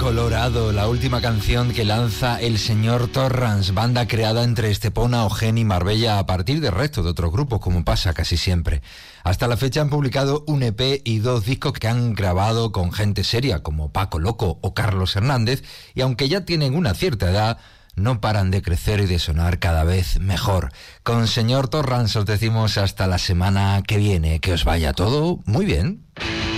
Colorado, la última canción que lanza el señor Torrance, banda creada entre Estepona, Ojén y Marbella a partir del resto de otros grupos, como pasa casi siempre. Hasta la fecha han publicado un EP y 2 discos que han grabado con gente seria como Paco Loco o Carlos Hernández, y aunque ya tienen una cierta edad, no paran de crecer y de sonar cada vez mejor. Con señor Torrance os decimos hasta la semana que viene, que os vaya todo muy bien.